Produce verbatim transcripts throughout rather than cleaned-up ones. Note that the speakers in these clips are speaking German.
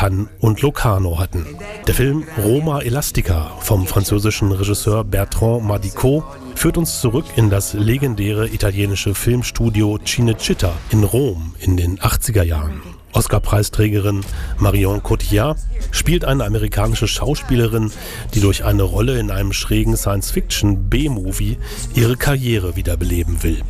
Cannes und Locarno hatten. Der Film Roma Elastica vom französischen Regisseur Bertrand Madicot führt uns zurück in das legendäre italienische Filmstudio Cinecittà in Rom in den achtziger Jahren. Oscar-Preisträgerin Marion Cotillard spielt eine amerikanische Schauspielerin, die durch eine Rolle in einem schrägen Science-Fiction-B-Movie ihre Karriere wiederbeleben will.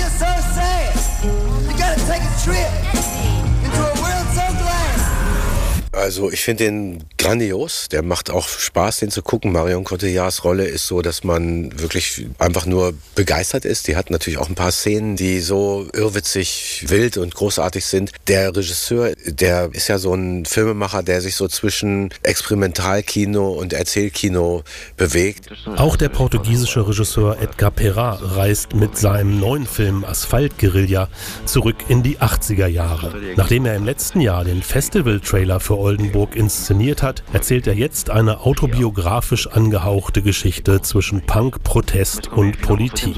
Also ich finde den grandios, der macht auch Spaß, den zu gucken. Marion Cotillards Rolle ist so, dass man wirklich einfach nur begeistert ist. Die hat natürlich auch ein paar Szenen, die so irrwitzig, wild und großartig sind. Der Regisseur, der ist ja so ein Filmemacher, der sich so zwischen Experimentalkino und Erzählkino bewegt. Auch der portugiesische Regisseur Edgar Perat reist mit seinem neuen Film Asphalt-Guerilla zurück in die achtziger Jahre. Nachdem er im letzten Jahr den Festival-Trailer für Oldenburg inszeniert hat, erzählt er jetzt eine autobiografisch angehauchte Geschichte zwischen Punk, Protest und Politik.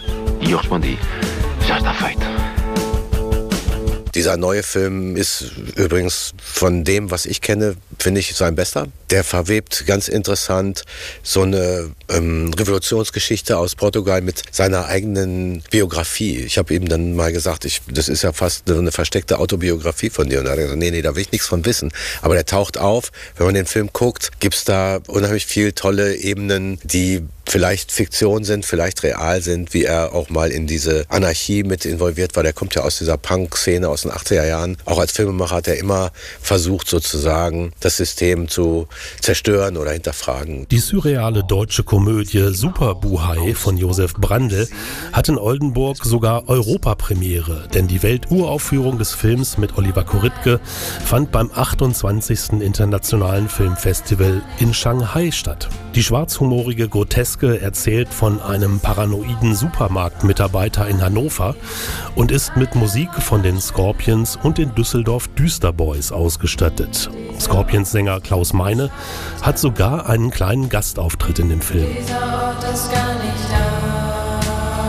Dieser neue Film ist übrigens von dem, was ich kenne, finde ich sein bester. Der verwebt ganz interessant so eine ähm, Revolutionsgeschichte aus Portugal mit seiner eigenen Biografie. Ich habe ihm dann mal gesagt, ich, das ist ja fast eine versteckte Autobiografie von dir. Und er hat gesagt, nee, nee, da will ich nichts von wissen. Aber der taucht auf, wenn man den Film guckt, gibt's da unheimlich viele tolle Ebenen, die vielleicht Fiktion sind, vielleicht real sind, wie er auch mal in diese Anarchie mit involviert war. Der kommt ja aus dieser Punk-Szene aus den achtziger Jahren. Auch als Filmemacher hat er immer versucht, sozusagen das System zu zerstören oder hinterfragen. Die surreale deutsche Komödie Superbuhai von Josef Brandl hat in Oldenburg sogar Europapremiere, denn die Welturaufführung des Films mit Oliver Koritke fand beim achtundzwanzigsten Internationalen Filmfestival in Shanghai statt. Die schwarzhumorige Groteske erzählt von einem paranoiden Supermarktmitarbeiter in Hannover und ist mit Musik von den Scorpions und den Düsseldorf Düsterboys ausgestattet. Scorpions-Sänger Klaus Meine hat sogar einen kleinen Gastauftritt in dem Film. Dieser Ort ist gar nicht da.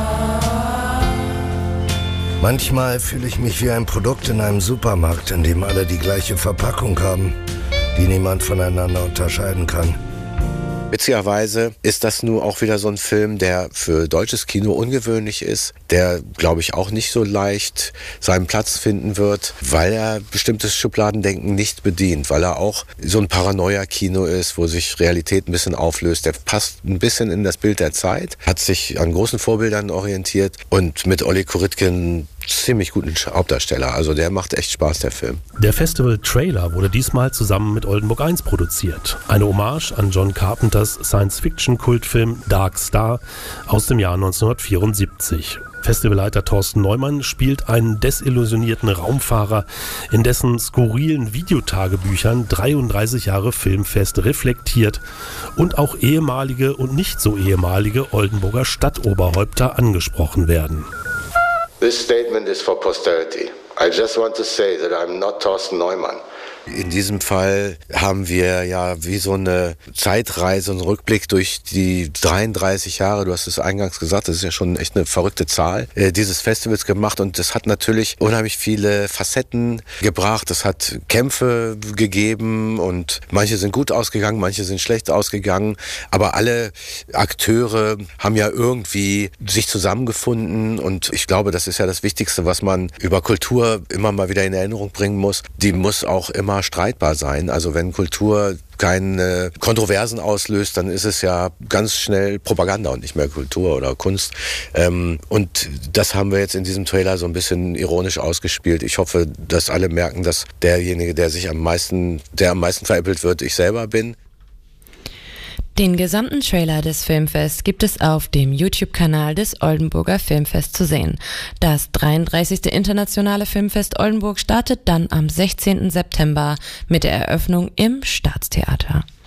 Manchmal fühle ich mich wie ein Produkt in einem Supermarkt, in dem alle die gleiche Verpackung haben, die niemand voneinander unterscheiden kann. Witzigerweise ist das nur auch wieder so ein Film, der für deutsches Kino ungewöhnlich ist, der, glaube ich, auch nicht so leicht seinen Platz finden wird, weil er bestimmtes Schubladendenken nicht bedient, weil er auch so ein Paranoia-Kino ist, wo sich Realität ein bisschen auflöst. Der passt ein bisschen in das Bild der Zeit, hat sich an großen Vorbildern orientiert und mit Olli Koritke einen ziemlich guten Hauptdarsteller. Also der macht echt Spaß, der Film. Der Festival-Trailer wurde diesmal zusammen mit Oldenburg eins produziert. Eine Hommage an John Carpenters Science-Fiction-Kultfilm Dark Star aus dem Jahr neunzehnhundertvierundsiebzig. Festivalleiter Thorsten Neumann spielt einen desillusionierten Raumfahrer, in dessen skurrilen Videotagebüchern dreiunddreißig Jahre Filmfest reflektiert und auch ehemalige und nicht so ehemalige Oldenburger Stadtoberhäupter angesprochen werden. This statement is for posterity. I just want to say that I'm not Thorsten Neumann. In diesem Fall haben wir ja wie so eine Zeitreise, einen Rückblick durch die dreiunddreißig Jahre, du hast es eingangs gesagt, das ist ja schon echt eine verrückte Zahl, äh, dieses Festivals gemacht und das hat natürlich unheimlich viele Facetten gebracht, es hat Kämpfe gegeben und manche sind gut ausgegangen, manche sind schlecht ausgegangen, aber alle Akteure haben ja irgendwie sich zusammengefunden und ich glaube, das ist ja das Wichtigste, was man über Kultur immer mal wieder in Erinnerung bringen muss, die muss auch immer streitbar sein. Also wenn Kultur keine Kontroversen auslöst, dann ist es ja ganz schnell Propaganda und nicht mehr Kultur oder Kunst. Ähm, und das haben wir jetzt in diesem Trailer so ein bisschen ironisch ausgespielt. Ich hoffe, dass alle merken, dass derjenige, der sich am meisten, der am meisten veräppelt wird, ich selber bin. Den gesamten Trailer des Filmfests gibt es auf dem YouTube-Kanal des Oldenburger Filmfest zu sehen. Das dreiunddreißigste Internationale Filmfest Oldenburg startet dann am sechzehnten September mit der Eröffnung im Staatstheater.